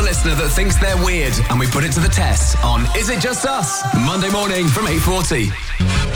listener that thinks they're weird, and we put it to the test on Is It Just Us? Monday morning from 8:40.